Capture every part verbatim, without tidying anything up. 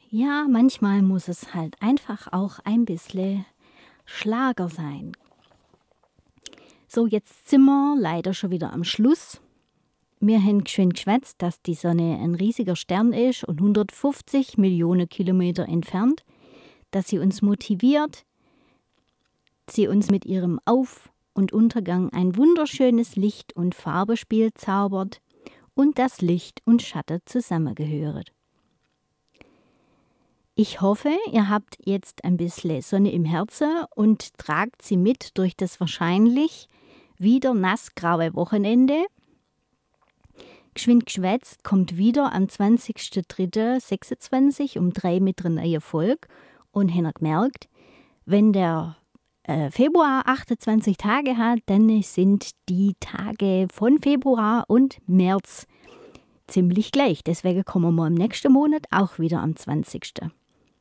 Ja, manchmal muss es halt einfach auch ein bisschen Schlager sein. So, jetzt sind wir leider schon wieder am Schluss. Wir haben schön geschwätzt, dass die Sonne ein riesiger Stern ist und hundertfünfzig Millionen Kilometer entfernt, dass sie uns motiviert, sie uns mit ihrem Auf- und Untergang ein wunderschönes Licht- und Farbenspiel zaubert und dass Licht und Schatten zusammengehören. Ich hoffe, ihr habt jetzt ein bisschen Sonne im Herzen und tragt sie mit durch das wahrscheinlich wieder nassgraue Wochenende. Geschwind geschwätzt kommt wieder am zwanzigster dritter sechsundzwanzig um drei mit einer neuen Folge. Und habt ihr gemerkt, wenn der äh, Februar achtundzwanzig Tage hat, dann sind die Tage von Februar und März ziemlich gleich. Deswegen kommen wir im nächsten Monat auch wieder am zwanzigsten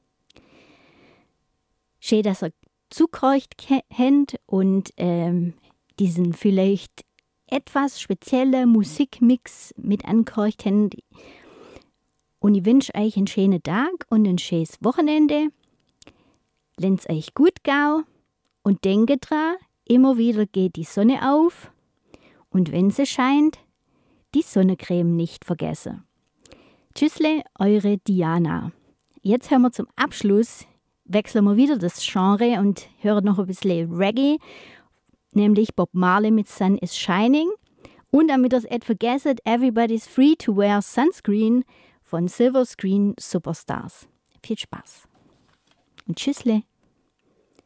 Schön, dass ihr zugehört habt und ähm, diesen vielleicht etwas speziellen Musikmix mit angehört habt. Und ich wünsche euch einen schönen Tag und ein schönes Wochenende. Lasst euch gut gehen und denkt dran, immer wieder geht die Sonne auf und wenn sie scheint, die Sonnencreme nicht vergessen. Tschüssle, eure Diana. Jetzt hören wir zum Abschluss, wechseln wir wieder das Genre und hören noch ein bisschen Reggae, nämlich Bob Marley mit Sun is Shining. Und damit ihr es nicht vergesst, Everybody's Free to Wear Sunscreen von Silver Screen Superstars. Viel Spaß und Tschüssle.